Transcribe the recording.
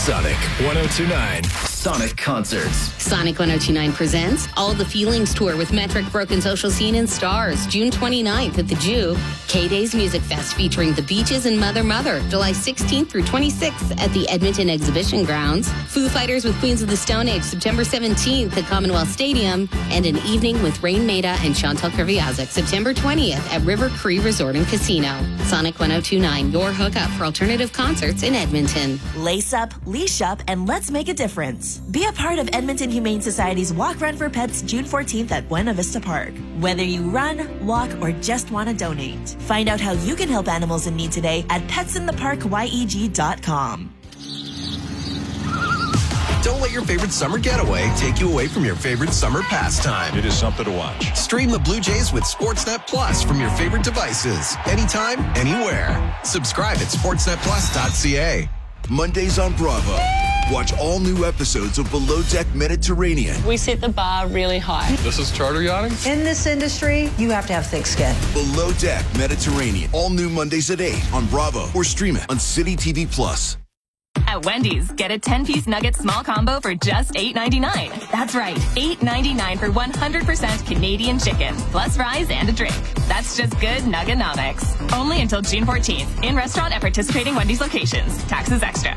Sonic 102.9 Sonic Concerts. Sonic 102.9 presents All the Feelings Tour with Metric, Broken Social Scene and Stars, June 29th at the Juke. K-Days Music Fest featuring The Beaches and Mother Mother, July 16th through 26th at the Edmonton Exhibition Grounds. Foo Fighters with Queens of the Stone Age, September 17th at Commonwealth Stadium. And an evening with Rain Maida and Chantal Kreviazuk, September 20th at River Cree Resort and Casino. Sonic 102.9, your hookup for alternative concerts in Edmonton. Lace up, leash up, and let's make a difference. Be a part of Edmonton Humane Society's Walk Run for Pets June 14th at Buena Vista Park. Whether you run, walk, or just want to donate, find out how you can help animals in need today at petsintheparkyeg.com. Don't let your favorite summer getaway take you away from your favorite summer pastime. It is something to watch. Stream the Blue Jays with Sportsnet Plus from your favorite devices. Anytime, anywhere. Subscribe at sportsnetplus.ca. Mondays on Bravo. Watch all new episodes of Below Deck Mediterranean. We set the bar really high. This is charter yachting? In this industry, you have to have thick skin. Below Deck Mediterranean. All new Mondays at 8 on Bravo or stream it on City TV Plus. At Wendy's, get a 10-piece nugget small combo for just $8.99. That's right, $8.99 for 100% Canadian chicken, plus fries and a drink. That's just good Nuggenomics. Only until June 14th. In restaurant at participating Wendy's locations. Taxes extra.